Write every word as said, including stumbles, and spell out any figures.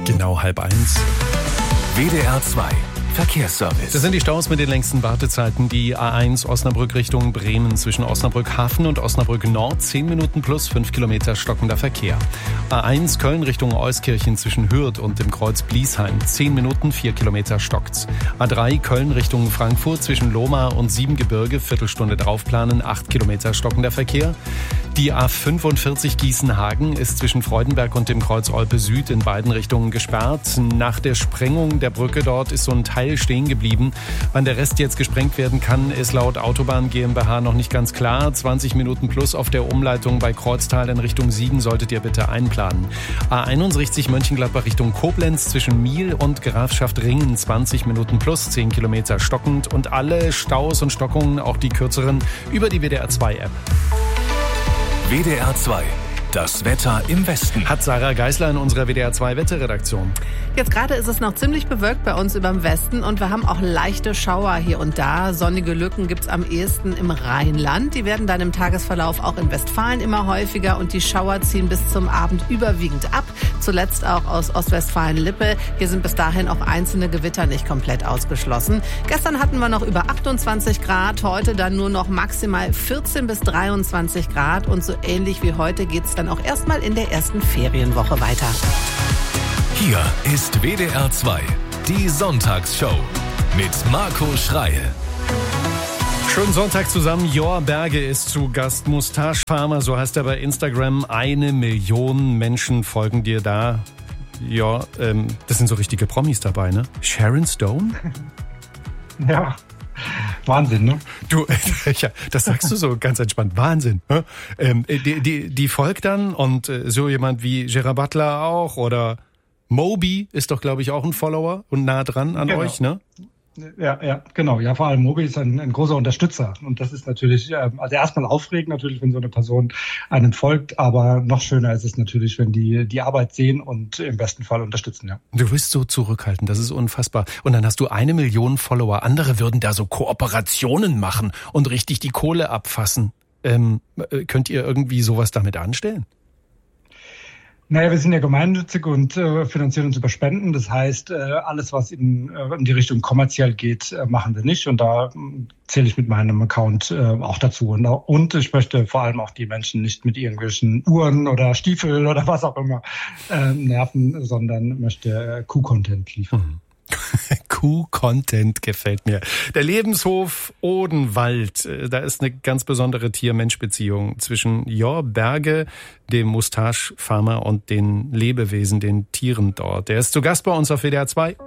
Genau halb eins. W D R zwei Verkehrsservice. Das sind die Staus mit den längsten Wartezeiten. Die A eins Osnabrück Richtung Bremen zwischen Osnabrück Hafen und Osnabrück Nord. zehn Minuten plus fünf Kilometer stockender Verkehr. A eins Köln Richtung Euskirchen zwischen Hürth und dem Kreuz Bliesheim. zehn Minuten, vier Kilometer stockt's. A drei Köln Richtung Frankfurt zwischen Lohmar und Siebengebirge. Viertelstunde draufplanen, acht Kilometer stockender Verkehr. Die A fünfundvierzig Gießen-Hagen ist zwischen Freudenberg und dem Kreuz Olpe Süd in beiden Richtungen gesperrt. Nach der Sprengung der Brücke dort ist so ein Teil stehen geblieben. Wann der Rest jetzt gesprengt werden kann, ist laut Autobahn GmbH noch nicht ganz klar. zwanzig Minuten plus auf der Umleitung bei Kreuztal in Richtung Siegen solltet ihr bitte einplanen. A einundsechzig Mönchengladbach Richtung Koblenz zwischen Miel und Grafschaft Ringen. zwanzig Minuten plus, zehn Kilometer stockend. Und alle Staus und Stockungen, auch die kürzeren, über die W D R zwei App. W D R zwei, das Wetter im Westen. Hat Sarah Geisler in unserer W D R zwei Wetterredaktion. Jetzt gerade ist es noch ziemlich bewölkt bei uns überm Westen und wir haben auch leichte Schauer hier und da. Sonnige Lücken gibt's am ehesten im Rheinland. Die werden dann im Tagesverlauf auch in Westfalen immer häufiger und die Schauer ziehen bis zum Abend überwiegend ab. Zuletzt auch aus Ostwestfalen-Lippe. Hier sind bis dahin auch einzelne Gewitter nicht komplett ausgeschlossen. Gestern hatten wir noch über achtundzwanzig Grad, heute dann nur noch maximal vierzehn bis dreiundzwanzig Grad und so ähnlich wie heute geht's dann auch erstmal in der ersten Ferienwoche weiter. Hier ist W D R zwei, die Sonntagsshow mit Marco Schreil. Schönen Sonntag zusammen. Jor Berge ist zu Gast. Moustache Farmer, so heißt er bei Instagram. Eine Million Menschen folgen dir da. Ja, ähm, das sind so richtige Promis dabei, ne? Sharon Stone? Ja, Wahnsinn, ne? Du, ja, das sagst du so ganz entspannt. Wahnsinn. Ne? Ähm, die, die, die folgt dann und äh, so jemand wie Gerard Butler auch oder Moby ist doch, glaube ich, auch ein Follower und nah dran an genau. euch, ne? Ja, ja, genau. Ja, vor allem Moby ist ein, ein großer Unterstützer. Und das ist natürlich, also erstmal aufregend natürlich, wenn so eine Person einem folgt, aber noch schöner ist es natürlich, wenn die die Arbeit sehen und im besten Fall unterstützen, ja. Du bist so zurückhaltend, das ist unfassbar. Und dann hast du eine Million Follower. Andere würden da so Kooperationen machen und richtig die Kohle abfassen. Ähm, könnt ihr irgendwie sowas damit anstellen? Naja, wir sind ja gemeinnützig und äh, finanzieren uns über Spenden. Das heißt, äh, alles, was in, äh, in die Richtung kommerziell geht, äh, machen wir nicht. Und da äh, zähle ich mit meinem Account äh, auch dazu. Und, und ich möchte vor allem auch die Menschen nicht mit irgendwelchen Uhren oder Stiefeln oder was auch immer äh, nerven, sondern möchte äh, Kuh-Content liefern. Mhm. Kuh-Content gefällt mir. Der Lebenshof Odenwald, da ist eine ganz besondere Tier-Mensch-Beziehung zwischen Jor Berge, dem Moustache Farmer und den Lebewesen, den Tieren dort. Der ist zu Gast bei uns auf W D R zwei.